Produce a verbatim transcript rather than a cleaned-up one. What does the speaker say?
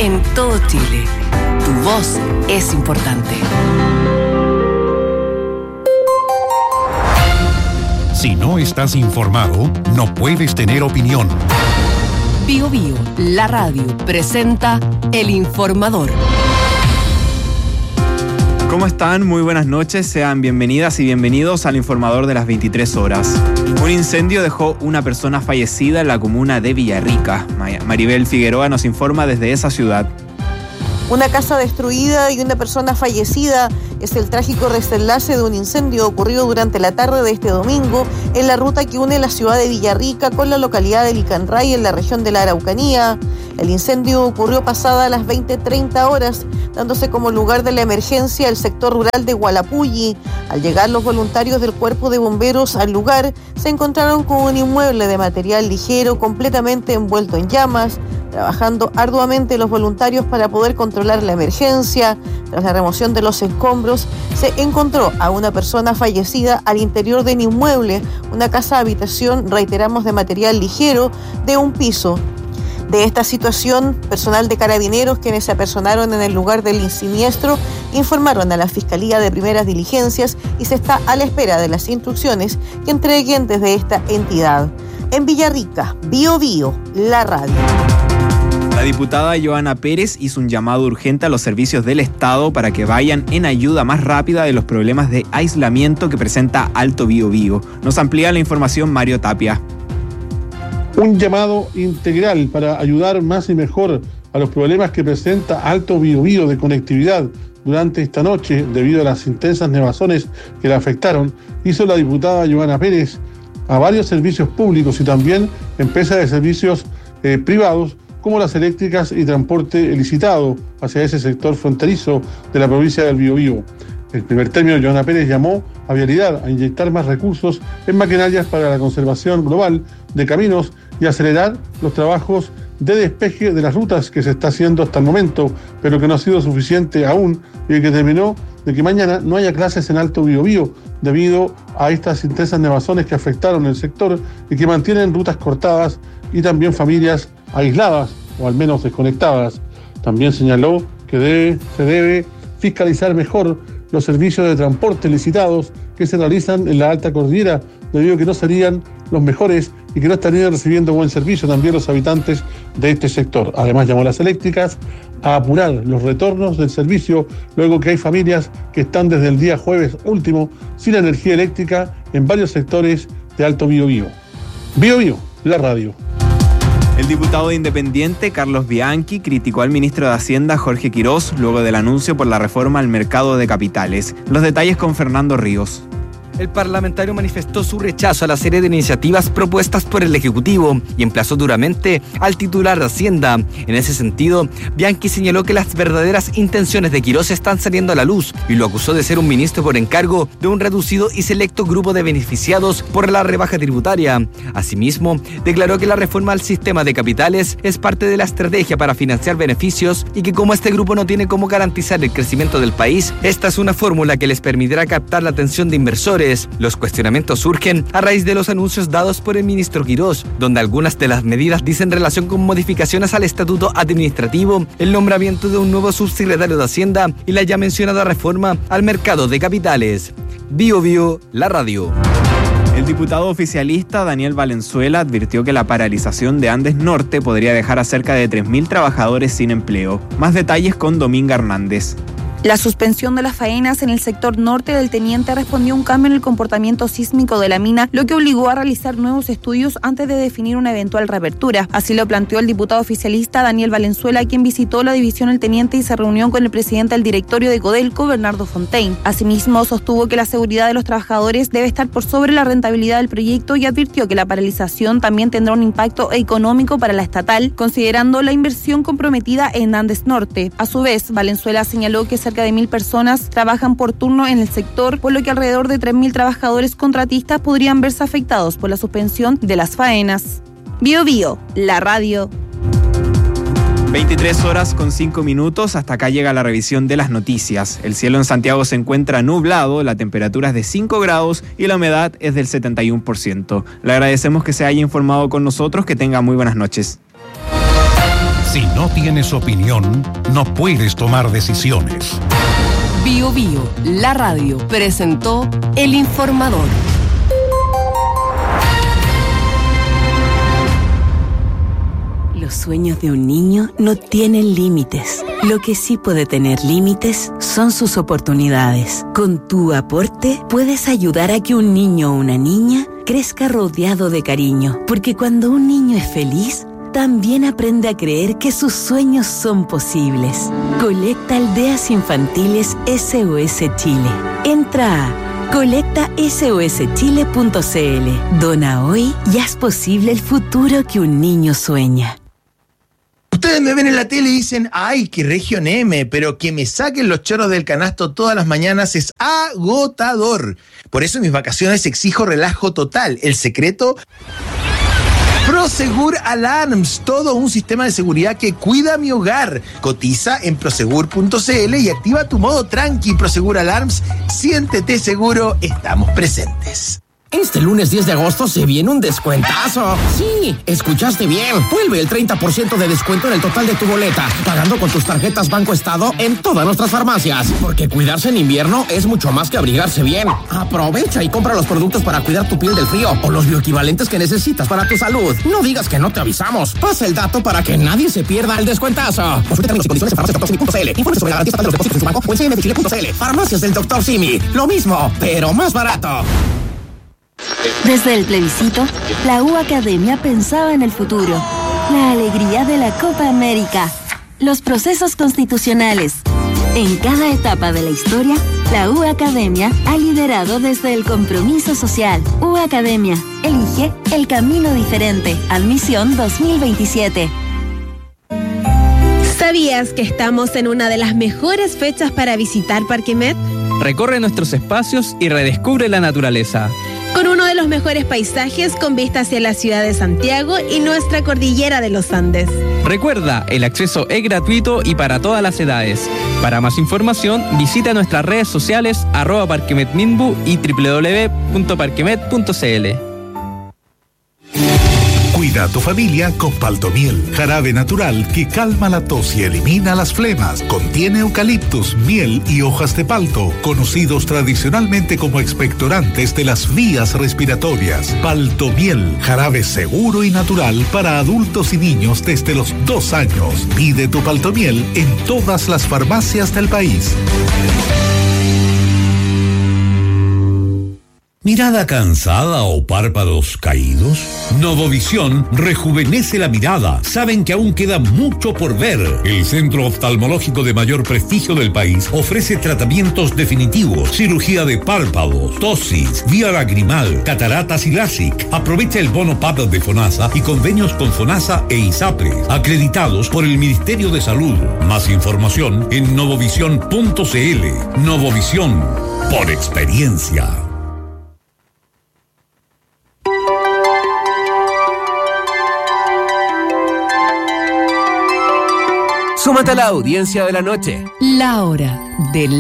en todo Chile. Tu voz es importante. Si no estás informado, no puedes tener opinión. Bio Bio, la radio, presenta El Informador. ¿Cómo están? Muy buenas noches, sean bienvenidas y bienvenidos al Informador de las veintitrés horas. Un incendio dejó una persona fallecida en la comuna de Villarrica. Maribel Figueroa nos informa desde esa ciudad. Una casa destruida y una persona fallecida es el trágico desenlace de un incendio ocurrido durante la tarde de este domingo en la ruta que une la ciudad de Villarrica con la localidad de Licanray en la región de la Araucanía. El incendio ocurrió pasada las veinte treinta horas, dándose como lugar de la emergencia el sector rural de Gualapulli. Al llegar los voluntarios del Cuerpo de Bomberos al lugar, se encontraron con un inmueble de material ligero completamente envuelto en llamas. Trabajando arduamente los voluntarios para poder controlar la emergencia. Tras la remoción de los escombros, se encontró a una persona fallecida al interior de un inmueble, una casa habitación, reiteramos, de material ligero, de un piso. De esta situación, personal de Carabineros, quienes se apersonaron en el lugar del siniestro, informaron a la Fiscalía de Primeras Diligencias y se está a la espera de las instrucciones que entreguen desde esta entidad. En Villarrica, Bio Bio, la radio. La diputada Joana Pérez hizo un llamado urgente a los servicios del Estado para que vayan en ayuda más rápida de los problemas de aislamiento que presenta Alto Biobío. Nos amplía la información Mario Tapia. Un llamado integral para ayudar más y mejor a los problemas que presenta Alto Biobío de conectividad durante esta noche, debido a las intensas nevazones que la afectaron, hizo la diputada Joana Pérez a varios servicios públicos y también empresas de servicios eh, privados, como las eléctricas y transporte licitado hacia ese sector fronterizo de la provincia del Biobío. En primer término, Joana Pérez llamó a Vialidad a inyectar más recursos en maquinarias para la conservación global de caminos y acelerar los trabajos de despeje de las rutas que se está haciendo hasta el momento, pero que no ha sido suficiente aún y que terminó de que mañana no haya clases en Alto Biobío debido a estas intensas nevazones que afectaron el sector y que mantienen rutas cortadas y también familias aisladas o al menos desconectadas. También señaló que debe, se debe fiscalizar mejor los servicios de transporte licitados que se realizan en la alta cordillera, debido a que no serían los mejores y que no estarían recibiendo buen servicio también los habitantes de este sector. Además, llamó a las eléctricas a apurar los retornos del servicio, luego que hay familias que están desde el día jueves último sin energía eléctrica en varios sectores de Alto Biobío. Biobío, la radio. El diputado de Independiente, Carlos Bianchi, criticó al ministro de Hacienda, Jorge Quirós, luego del anuncio por la reforma al mercado de capitales. Los detalles con Fernando Ríos. El parlamentario manifestó su rechazo a la serie de iniciativas propuestas por el Ejecutivo y emplazó duramente al titular de Hacienda. En ese sentido, Bianchi señaló que las verdaderas intenciones de Quirós están saliendo a la luz y lo acusó de ser un ministro por encargo de un reducido y selecto grupo de beneficiados por la rebaja tributaria. Asimismo, declaró que la reforma al sistema de capitales es parte de la estrategia para financiar beneficios y que como este grupo no tiene cómo garantizar el crecimiento del país, esta es una fórmula que les permitirá captar la atención de inversores. Los cuestionamientos surgen a raíz de los anuncios dados por el ministro Quirós, donde algunas de las medidas dicen relación con modificaciones al estatuto administrativo, el nombramiento de un nuevo subsecretario de Hacienda y la ya mencionada reforma al mercado de capitales. Bio Bio, la radio. El diputado oficialista Daniel Valenzuela advirtió que la paralización de Andes Norte podría dejar a cerca de tres mil trabajadores sin empleo. Más detalles con Dominga Hernández. La suspensión de las faenas en el sector norte del Teniente respondió a un cambio en el comportamiento sísmico de la mina, lo que obligó a realizar nuevos estudios antes de definir una eventual reapertura. Así lo planteó el diputado oficialista Daniel Valenzuela, quien visitó la división El Teniente y se reunió con el presidente del directorio de Codelco, Bernardo Fontaine. Asimismo, sostuvo que la seguridad de los trabajadores debe estar por sobre la rentabilidad del proyecto y advirtió que la paralización también tendrá un impacto económico para la estatal, considerando la inversión comprometida en Andes Norte. A su vez, Valenzuela señaló que se cerca de mil personas trabajan por turno en el sector, por lo que alrededor de tres mil trabajadores contratistas podrían verse afectados por la suspensión de las faenas. Bio Bio, la radio. veintitrés horas con cinco minutos, hasta acá llega la revisión de las noticias. El cielo en Santiago se encuentra nublado, la temperatura es de cinco grados y la humedad es del setenta y uno por ciento. Le agradecemos que se haya informado con nosotros, que tenga muy buenas noches. Si no tienes opinión, no puedes tomar decisiones. Bio Bio, la radio, presentó El Informador. Los sueños de un niño no tienen límites. Lo que sí puede tener límites son sus oportunidades. Con tu aporte puedes ayudar a que un niño o una niña crezca rodeado de cariño. Porque cuando un niño es feliz, también aprende a creer que sus sueños son posibles. Colecta Aldeas Infantiles S O S Chile. Entra a colecta S O S chile punto c l. Dona hoy y haz posible el futuro que un niño sueña. Ustedes me ven en la tele y dicen, ay, qué región M, pero que me saquen los chorros del canasto todas las mañanas es agotador. Por eso en mis vacaciones exijo relajo total. El secreto... Prosegur Alarms, todo un sistema de seguridad que cuida mi hogar. Cotiza en prosegur punto c l y activa tu modo tranqui. Prosegur Alarms, siéntete seguro, estamos presentes. Este lunes diez de agosto se viene un descuentazo. Sí, escuchaste bien. Vuelve el treinta por ciento de descuento en el total de tu boleta, pagando con tus tarjetas Banco Estado en todas nuestras farmacias. Porque cuidarse en invierno es mucho más que abrigarse bien. Aprovecha y compra los productos para cuidar tu piel del frío o los bioequivalentes que necesitas para tu salud. No digas que no te avisamos. Pasa el dato para que nadie se pierda el descuentazo. Consulta términos y condiciones en farmacias doctor simi punto c l. Informe sobre la garantía estatal de los depósitos en su banco o en c m de chile punto c l. Farmacias del doctor Simi. Lo mismo, pero más barato. Desde el plebiscito, la U Academia pensaba en el futuro, la alegría de la Copa América, los procesos constitucionales. En cada etapa de la historia, la U Academia ha liderado desde el compromiso social. U Academia, elige el camino diferente. Admisión dos mil veintisiete. ¿Sabías que estamos en una de las mejores fechas para visitar Parque Met? Recorre nuestros espacios y redescubre la naturaleza. Con uno de los mejores paisajes con vista hacia la ciudad de Santiago y nuestra cordillera de los Andes. Recuerda, el acceso es gratuito y para todas las edades. Para más información, visita nuestras redes sociales arroba parquemetminbu y doble u doble u doble u punto parquemet punto c l. Cuida a tu familia con Paltomiel, jarabe natural que calma la tos y elimina las flemas. Contiene eucaliptus, miel y hojas de palto, conocidos tradicionalmente como expectorantes de las vías respiratorias. Paltomiel, jarabe seguro y natural para adultos y niños desde los dos años. Pide tu Paltomiel en todas las farmacias del país. ¿Mirada cansada o párpados caídos? Novovisión rejuvenece la mirada. Saben que aún queda mucho por ver. El centro oftalmológico de mayor prestigio del país ofrece tratamientos definitivos, cirugía de párpados, tosis, vía lagrimal, cataratas y LASIK. Aprovecha el bono P A P de FONASA y convenios con FONASA e ISAPRE, acreditados por el Ministerio de Salud. Más información en novovisión punto c l. Novovisión, por experiencia. Súmate a la audiencia de la noche. La hora de la